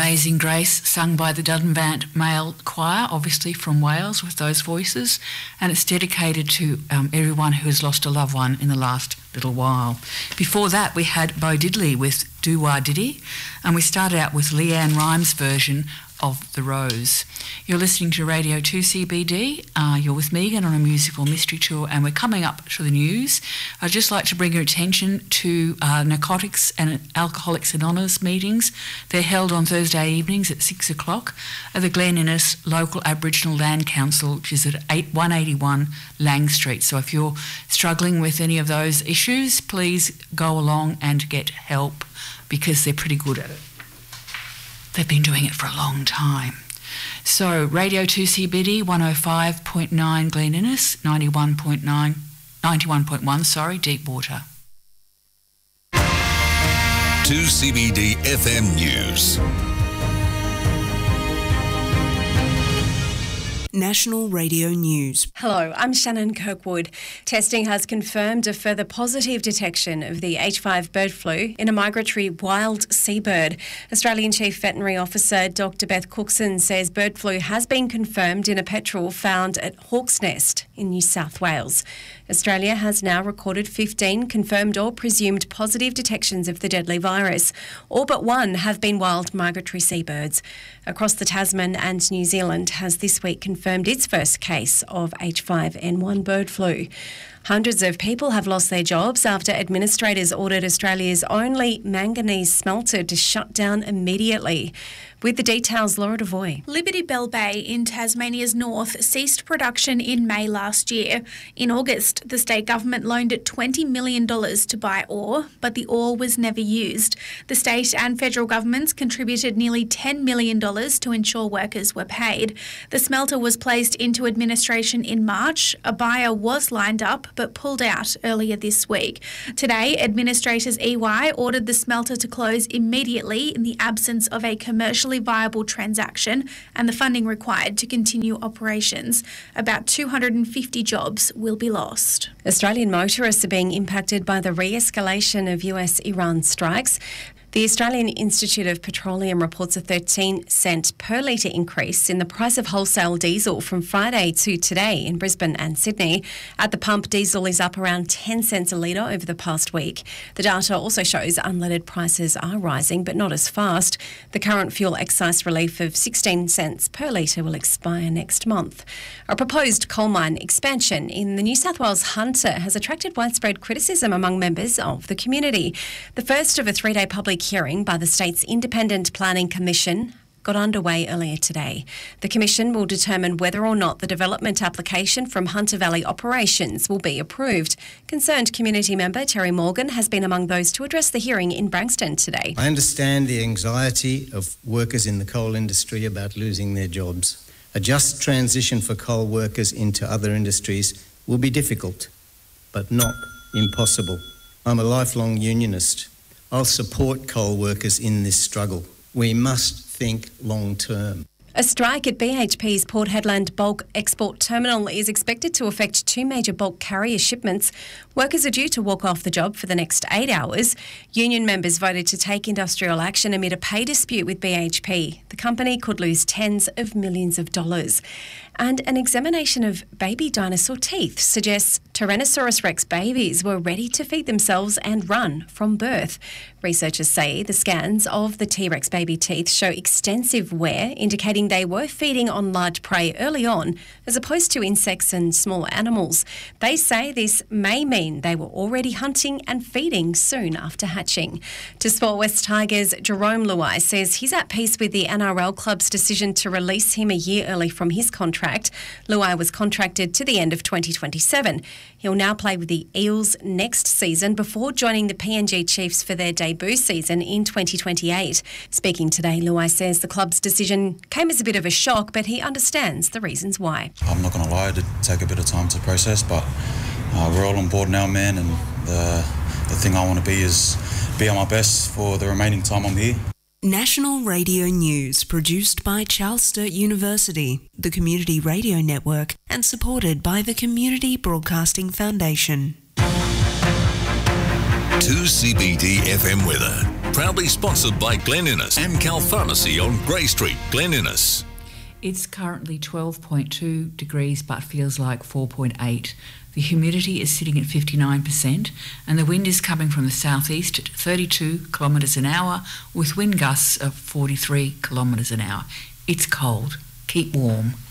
Amazing Grace, sung by the Dunvant Male Choir, obviously from Wales, with those voices, and it's dedicated to everyone who has lost a loved one in the last little while. Before that, we had Bo Diddley with Do Wah Diddy, and we started out with Leanne Rimes' version of The Rose. You're listening to Radio 2CBD. You're with Megan on a musical mystery tour, and we're coming up to the news. I'd just like to bring your attention to Narcotics and Alcoholics Anonymous meetings. They're held on Thursday evenings at 6 o'clock at the Glen Innes Local Aboriginal Land Council, which is at 181 Lang Street. So if you're struggling with any of those issues, please go along and get help, because they're pretty good at it. They've been doing it for a long time. So Radio 2CBD 105.9 Glen Innes, 91.1 Deepwater. 2CBD FM News. National Radio News. Hello, I'm Shannon Kirkwood. Testing has confirmed a further positive detection of the H5 bird flu in a migratory wild seabird. Australian Chief Veterinary Officer Dr Beth Cookson says bird flu has been confirmed in a petrel found at Hawk's Nest in New South Wales. Australia has now recorded 15 confirmed or presumed positive detections of the deadly virus. All but one have been wild migratory seabirds. Across the Tasman and New Zealand has this week confirmed its first case of H5N1 bird flu. Hundreds of people have lost their jobs after administrators ordered Australia's only manganese smelter to shut down immediately. With the details, Laura Devoy. Liberty Bell Bay in Tasmania's north ceased production in May last year. In August, the state government loaned it $20 million to buy ore, but the ore was never used. The state and federal governments contributed nearly $10 million to ensure workers were paid. The smelter was placed into administration in March. A buyer was lined up but pulled out earlier this week. Today, administrators EY ordered the smelter to close immediately in the absence of a commercially viable transaction and the funding required to continue operations. About 250 jobs will be lost. Australian motorists are being impacted by the re-escalation of US-Iran strikes. The Australian Institute of Petroleum reports a 13-cent per litre increase in the price of wholesale diesel from Friday to today in Brisbane and Sydney. At the pump, diesel is up around 10 cents a litre over the past week. The data also shows unleaded prices are rising, but not as fast. The current fuel excise relief of 16 cents per litre will expire next month. A proposed coal mine expansion in the New South Wales Hunter has attracted widespread criticism among members of the community. The first of a three-day public hearing by the state's Independent Planning Commission got underway earlier today. The Commission will determine whether or not the development application from Hunter Valley Operations will be approved. Concerned community member Terry Morgan has been among those to address the hearing in Branxton today. I understand the anxiety of workers in the coal industry about losing their jobs. A just transition for coal workers into other industries will be difficult, but not impossible. I'm a lifelong unionist. I'll support coal workers in this struggle. We must think long term. A strike at BHP's Port Hedland bulk export terminal is expected to affect two major bulk carrier shipments. Workers are due to walk off the job for the next 8 hours. Union members voted to take industrial action amid a pay dispute with BHP. The company could lose tens of millions of dollars. And an examination of baby dinosaur teeth suggests Tyrannosaurus rex babies were ready to feed themselves and run from birth. Researchers say the scans of the T-Rex baby teeth show extensive wear, indicating they were feeding on large prey early on, as opposed to insects and small animals. They say this may mean they were already hunting and feeding soon after hatching. To Sport West Tigers, Jerome Luai says he's at peace with the NRL club's decision to release him a year early from his contract. Luai was contracted to the end of 2027. He'll now play with the Eels next season before joining the PNG Chiefs for their debut season in 2028. Speaking today, Luai says the club's decision came as a bit of a shock, but he understands the reasons why. I'm not going to lie, it did take a bit of time to process, but we're all on board now, man, and the thing I want to be is be at my best for the remaining time I'm here. National Radio News, produced by Charles Sturt University, the Community Radio Network, and supported by the Community Broadcasting Foundation. 2CBD FM weather. Proudly sponsored by Glen Innes, Amcal Pharmacy on Grey Street, Glen Innes. It's currently 12.2 degrees but feels like 4.8. The humidity is sitting at 59% and the wind is coming from the southeast at 32 kilometres an hour with wind gusts of 43 kilometres an hour. It's cold. Keep warm.